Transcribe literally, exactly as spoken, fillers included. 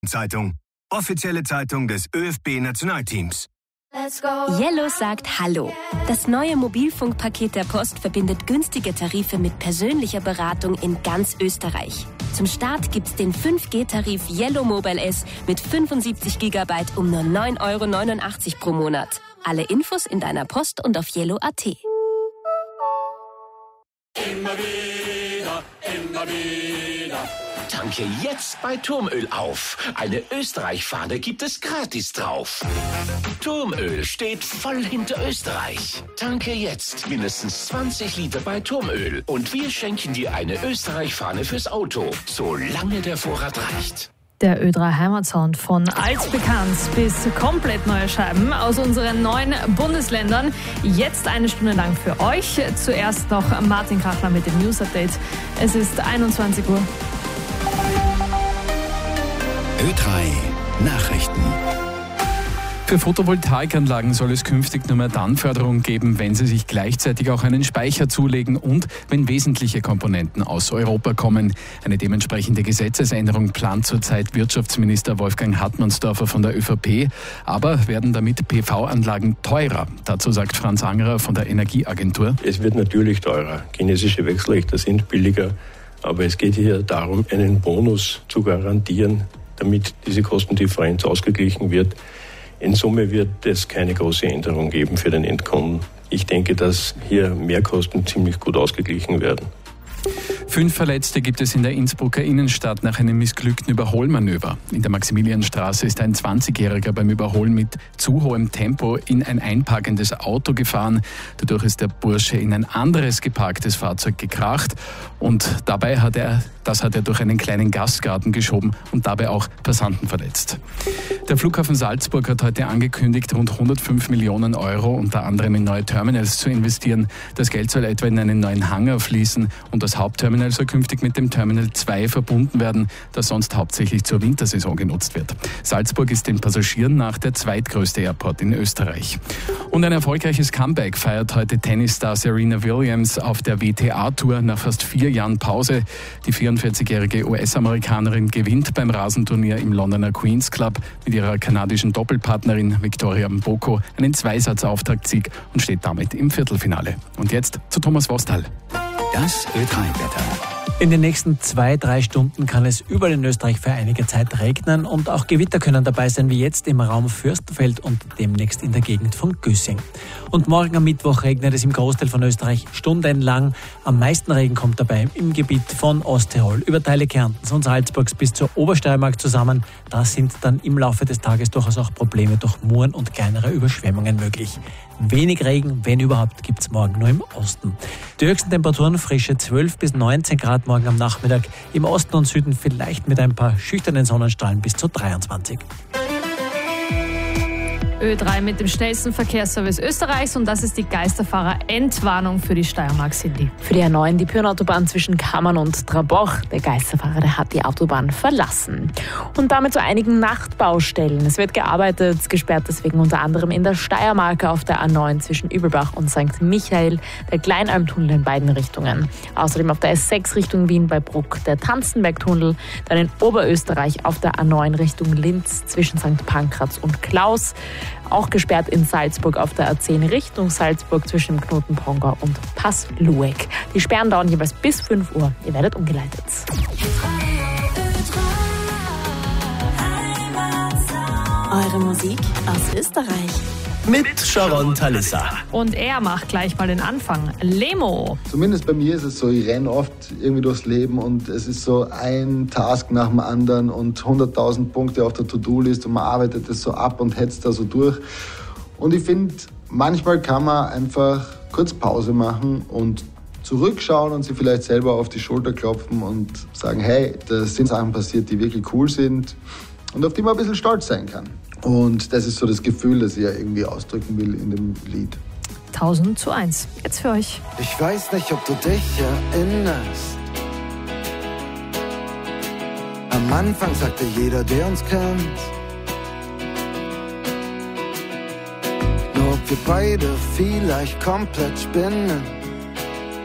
Zeitung, offizielle Zeitung des ÖFB-Nationalteams. Yellow sagt Hallo. Das neue Mobilfunkpaket der Post verbindet günstige Tarife mit persönlicher Beratung in ganz Österreich. Zum Start gibt's den fünf G Tarif Yellow Mobile S mit fünfundsiebzig Gigabyte um nur neun Euro neunundachtzig pro Monat. Alle Infos in deiner Post und auf yellow punkt at. Immer wieder, immer wieder. Tanke jetzt bei Turmöl auf. Eine Österreich-Fahne gibt es gratis drauf. Turmöl steht voll hinter Österreich. Tanke jetzt mindestens zwanzig Liter bei Turmöl und wir schenken dir eine Österreich-Fahne fürs Auto, solange der Vorrat reicht. Der Ö drei Heimatsound von altbekannt bis komplett neue Scheiben aus unseren neuen Bundesländern. Jetzt eine Stunde lang für euch. Zuerst noch Martin Krachner mit dem News Update. Es ist einundzwanzig Uhr. Ö drei Nachrichten. Für Photovoltaikanlagen soll es künftig nur mehr dann Förderung geben, wenn sie sich gleichzeitig auch einen Speicher zulegen und wenn wesentliche Komponenten aus Europa kommen. Eine dementsprechende Gesetzesänderung plant zurzeit Wirtschaftsminister Wolfgang Hartmannsdorfer von der ÖVP. Aber werden damit P V-Anlagen teurer? Dazu sagt Franz Angerer von der Energieagentur. Es wird natürlich teurer. Chinesische Wechselrichter sind billiger. Aber es geht hier darum, einen Bonus zu garantieren, damit diese Kostendifferenz ausgeglichen wird. In Summe wird es keine große Änderung geben für den Endkunden. Ich denke, dass hier Mehrkosten ziemlich gut ausgeglichen werden. Fünf Verletzte gibt es in der Innsbrucker Innenstadt nach einem missglückten Überholmanöver. In der Maximilianstraße ist ein zwanzigjähriger beim Überholen mit zu hohem Tempo in ein einparkendes Auto gefahren. Dadurch ist der Bursche in ein anderes geparktes Fahrzeug gekracht und dabei hat er, das hat er durch einen kleinen Gastgarten geschoben und dabei auch Passanten verletzt. Der Flughafen Salzburg hat heute angekündigt, rund hundertfünf Millionen Euro unter anderem in neue Terminals zu investieren. Das Geld soll etwa in einen neuen Hangar fließen und das Hauptterminal soll künftig mit dem Terminal zwei verbunden werden, das sonst hauptsächlich zur Wintersaison genutzt wird. Salzburg ist den Passagieren nach der zweitgrößte Airport in Österreich. Und ein erfolgreiches Comeback feiert heute Tennisstar Serena Williams auf der W T A-Tour nach fast vier Jahren Pause. Die vierundvierzigjährige U S-Amerikanerin gewinnt beim Rasenturnier im Londoner Queen's Club mit ihrer kanadischen Doppelpartnerin Victoria Mboko einen Zweisatz-Auftaktsieg und steht damit im Viertelfinale. Und jetzt zu Thomas Vostal. Das Ö drei Wetter. In den nächsten zwei, drei Stunden kann es überall in Österreich für einige Zeit regnen und auch Gewitter können dabei sein, wie jetzt im Raum Fürstenfeld und demnächst in der Gegend von Güssing. Und morgen am Mittwoch regnet es im Großteil von Österreich stundenlang. Am meisten Regen kommt dabei im Gebiet von Osttirol über Teile Kärntens und Salzburgs bis zur Obersteiermark zusammen. Da sind dann im Laufe des Tages durchaus auch Probleme durch Muren und kleinere Überschwemmungen möglich. Wenig Regen, wenn überhaupt, gibt es morgen nur im Osten. Die höchsten Temperaturen frische zwölf bis neunzehn Grad morgen am Nachmittag. Im Osten und Süden vielleicht mit ein paar schüchternen Sonnenstrahlen bis zu dreiundzwanzig. Ö drei mit dem schnellsten Verkehrsservice Österreichs und das ist die Geisterfahrer-Entwarnung für die Steiermark, Cindy. Für die A neun die Pyrenautobahn zwischen Kammern und Traboch. Der Geisterfahrer, der hat die Autobahn verlassen. Und damit zu einigen Nachtbaustellen. Es wird gearbeitet, gesperrt deswegen unter anderem in der Steiermark auf der A neun zwischen Übelbach und Sankt Michael, der Kleinalmtunnel in beiden Richtungen. Außerdem auf der S sechs Richtung Wien bei Bruck der Tanzenbergtunnel, dann in Oberösterreich auf der A neun Richtung Linz zwischen Sankt Pankraz und Klaus. Auch gesperrt in Salzburg auf der A zehn Richtung Salzburg zwischen dem Knoten Pongau und Pass-Lueck. Die Sperren dauern jeweils bis fünf Uhr. Ihr werdet umgeleitet. Eure Musik aus Österreich. Mit Sharon Talissa. Und er macht gleich mal den Anfang. Lemo. Zumindest bei mir ist es so, ich renne oft irgendwie durchs Leben und es ist so ein Task nach dem anderen und hunderttausend Punkte auf der To-Do-List und man arbeitet das so ab und hetzt da so durch. Und ich finde, manchmal kann man einfach kurz Pause machen und zurückschauen und sich vielleicht selber auf die Schulter klopfen und sagen, hey, da sind Sachen passiert, die wirklich cool sind und auf die man ein bisschen stolz sein kann. Und das ist so das Gefühl, das ich ja irgendwie ausdrücken will in dem Lied. tausend zu eins. Jetzt für euch. Ich weiß nicht, ob du dich erinnerst. Am Anfang sagte jeder, der uns kennt, nur ob wir beide vielleicht komplett spinnen.